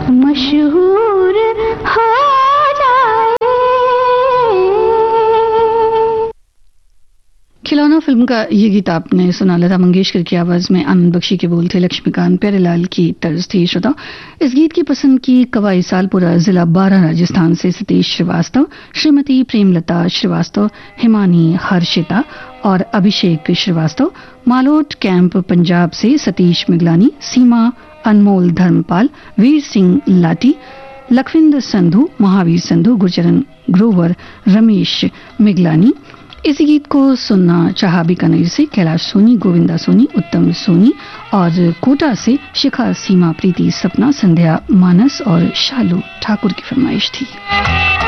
मशहूर हो जाए। खिलौना फिल्म का ये गीत आपने सुना। लता मंगेशकर की आवाज में आनंद बख्शी के बोल थे, लक्ष्मीकांत प्यारेलाल की तर्ज थी। श्रोता, इस गीत की पसंद की कवाई सालपुरा, जिला बारां, राजस्थान से सतीश श्रीवास्तव, श्रीमती प्रेमलता श्रीवास्तव, हिमानी हर्षिता और अभिषेक श्रीवास्तव, मालोट कैंप पंजाब से सतीश मिगलानी, सीमा, अनमोल धर्मपाल, वीर सिंह लाठी, लखविंदर संधू, महावीर संधू, गुरचरण ग्रोवर, रमेश मिगलानी। इस गीत को सुनना चाहा बीकानेर से कैलाश सोनी, गोविंदा सोनी, उत्तम सोनी और कोटा से शिखा, सीमा, प्रीति, सपना, संध्या, मानस और शालू ठाकुर की फरमाइश थी।